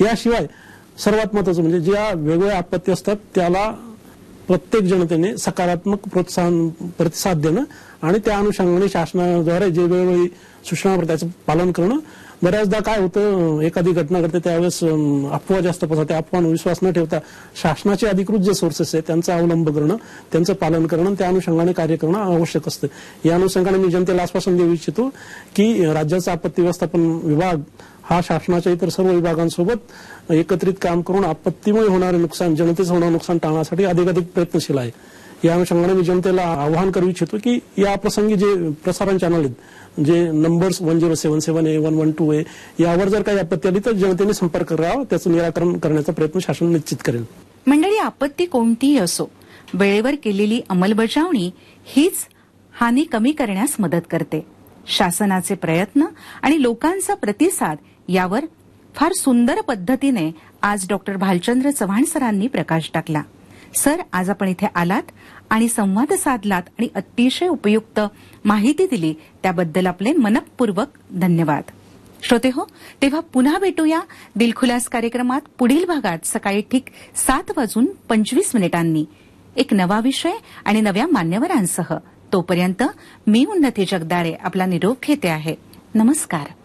याशिवाय सर्वात महत्त्वाचं म्हणजे ज्या वेगवेगळ्या आपत्ती असतात त्याला प्रत्येक जनतेने सकारात्मक प्रोत्साहन प्रतिसाद देणं आणि त्या अनुषंगाने शासनाद्वारे जे वेगवेगळी सूचना त्याचं पालन करणं. बऱ्याचदा काय होतं, एखादी घटना घडते त्यावेळेस अफवा जास्त पसरते. अफवांवर विश्वास न ठेवता शासनाचे अधिकृत जे सोर्सेस आहेत त्यांचा अवलंब करणं, त्यांचं पालन करणं, त्या अनुषंगाने कार्य करणं आवश्यक असतं. या अनुषंगाने मी जनतेला आश्वासन देऊ इच्छितो की राज्याचा आपत्ती व्यवस्थापन विभाग हा शासनाच्या इतर सर्व विभागांसोबत एकत्रित काम करून आपत्तीमुळे होणारे नुकसान, जनतेचं होणारं नुकसान टाळण्यासाठी अधिकाधिक प्रयत्नशील आहे. या अनुषंगाने मी जनतेला आवाहन करू इच्छितो की या प्रसंगी जे प्रसारण चॅनल आहेत, जे नंबर्स 1077 आहे, 112 आहे, यावर जर काही आपत्ती आली तर जनतेने संपर्क करावा, त्याचं निराकरण करण्याचा प्रयत्न शासन निश्चित करेल. मंडळी, आपत्ती कोणतीही असो, वेळेवर केलेली अंमलबजावणी हीच हानी कमी करण्यास मदत करते. शासनाचे प्रयत्न आणि लोकांचा प्रतिसाद यावर फार सुंदर पद्धतीने आज डॉक्टर भालचंद्र चव्हाण सरांनी प्रकाश टाकला. सर, आज आपण इथे आलात आणि संवाद साधलात आणि अतिशय उपयुक्त माहिती दिली, त्याबद्दल आपले मनःपूर्वक धन्यवाद. श्रोते हो, तेव्हा पुन्हा भेटूया दिलखुलास कार्यक्रमात पुढील भागात सकाळी ठीक 7:25 एक नवा विषय आणि नव्या मान्यवरांसह. तोपर्यंत मी उन्नती जगदाळे आपला निरोप घेते आहे. नमस्कार.